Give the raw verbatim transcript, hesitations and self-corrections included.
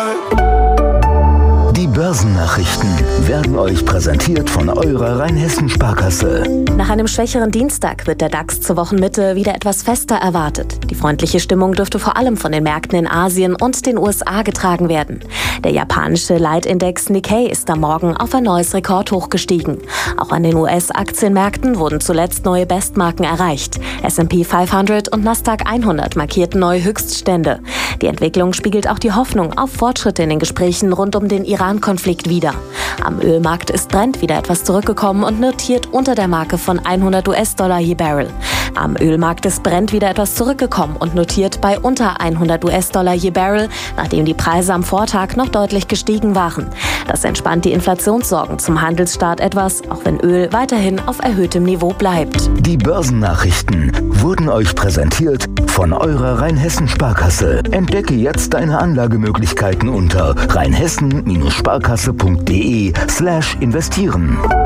Die Börsennachrichten werden euch präsentiert von eurer Rheinhessen-Sparkasse. Nach einem schwächeren Dienstag wird der DAX zur Wochenmitte wieder etwas fester erwartet. Die freundliche Stimmung dürfte vor allem von den Märkten in Asien und den U S A getragen werden. Der japanische Leitindex Nikkei ist am Morgen auf ein neues Rekordhoch gestiegen. Auch an den U S-Aktienmärkten wurden zuletzt neue Bestmarken erreicht. S and P fünfhundert und Nasdaq hundert markierten neue Höchststände. Die Entwicklung spiegelt auch die Hoffnung auf Fortschritte in den Gesprächen rund um den Iran-Konflikt wider. Am Ölmarkt ist Brent wieder etwas zurückgekommen und notiert unter der Marke von hundert US-Dollar je Barrel. Am Ölmarkt ist Brent wieder etwas zurückgekommen und notiert bei unter hundert US-Dollar je Barrel, nachdem die Preise am Vortag noch deutlich gestiegen waren. Das entspannt die Inflationssorgen zum Handelsstart etwas, auch wenn Öl weiterhin auf erhöhtem Niveau bleibt. Die Börsennachrichten wurden euch präsentiert von eurer Rheinhessen-Sparkasse. Entdecke jetzt deine Anlagemöglichkeiten unter rheinhessen Sparkasse punkt de slash investieren.